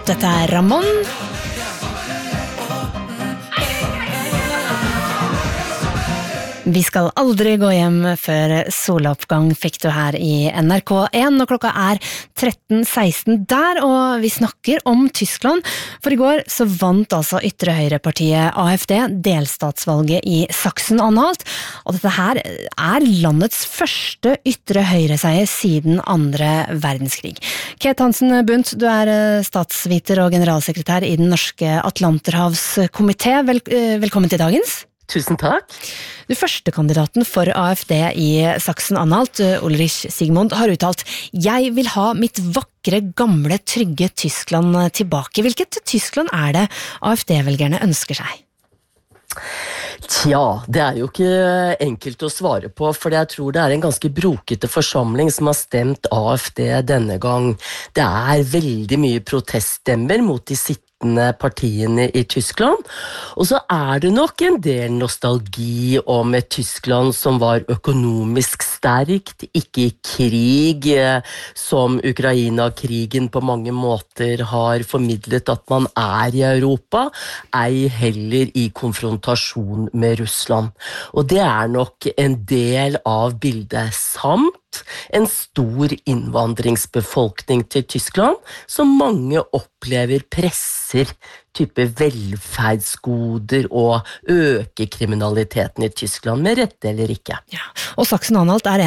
Dette Ramón. Vi skal aldri gå hjem før soloppgang fikk du her i NRK1, og klokka 13.16 der, og vi snakker om Tyskland. For i går så vant altså ytre høyrepartiet AfD delstatsvalget i Sachsen-Anhalt, og dette her landets første ytre høyreseier siden andre verdenskrig. Ket Hansen Bundt, du statsviter og generalsekretær i den norske Atlanterhavskomité. Velkommen til dagens. Tusen takk. Du første kandidaten for AfD i Sachsen-Anhalt, Ulrich Sigmund, har uttalt «Jeg vil ha mitt vakre, gamle, trygge Tyskland tilbake». Hvilket Tyskland det AfD-velgerne ønsker seg? Tja, det jo ikke enkelt å svare på, for jeg tror det en ganske brokete forsamling som har stemt AfD denne gang. Det veldig mye proteststemmer mot de sittende partiene i Tyskland, og så det nok en del nostalgi om et Tyskland som var økonomisk sterkt, ikke i krig, som Ukraina-krigen på mange måter har formidlet at man i Europa, ei heller i konfrontasjon med Russland. Og det nok en del av bildet, samt en stor innvandringsbefolkning til Tyskland, som mange opplever presser type velferdsgoder og øker kriminaliteten i Tyskland, med rette eller ikke. Ja, og Sachsen-Anhalt